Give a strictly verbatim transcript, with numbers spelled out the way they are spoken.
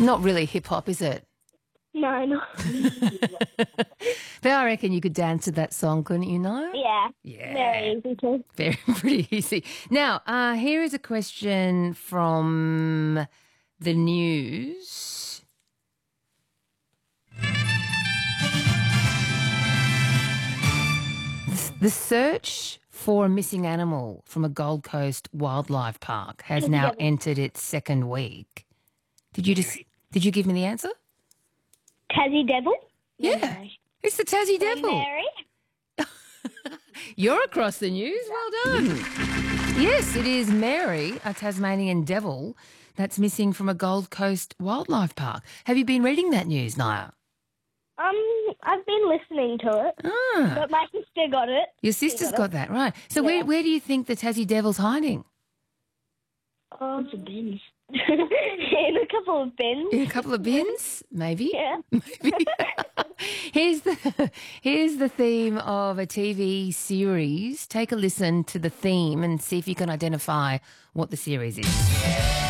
Not really hip-hop, is it? No, no. But I reckon you could dance to that song, couldn't you, know? Yeah. Yeah. Very easy too. Very pretty easy. Now, uh, here is a question from the news. The search for a missing animal from a Gold Coast wildlife park has now entered its second week. Did you just did you give me the answer? Tassie Devil? Yeah. No. It's the Tassie Devil. Mary? You're across the news. Well done. Yes, it is Mary, a Tasmanian devil that's missing from a Gold Coast wildlife park. Have you been reading that news, Naya? Um, I've been listening to it, Ah, but my sister got it. your sister's got got that, right. So Yeah. where, where do you think the Tassie devil's hiding? Oh, the bins. In a couple of bins. In a couple of bins, maybe? Yeah. Maybe. Here's the here's the theme of a T V series. Take a listen to the theme and see if you can identify what the series is.